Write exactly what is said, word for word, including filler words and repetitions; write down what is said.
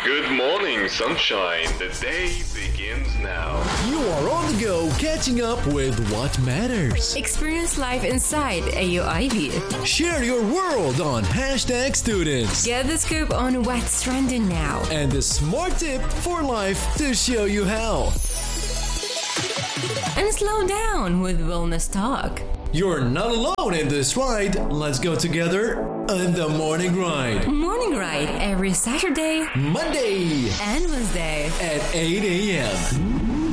Good morning, sunshine. The day begins now. You are on the go, catching up with what matters. Experience life inside A U I B. Share your world on hashtag students. Get the scoop on what's trending now. And the smart tip for life to show you how. And slow down with wellness talk. You're not alone in this ride. Let's go together on the morning ride. Morning ride every Saturday, Monday, and Wednesday at eight a.m.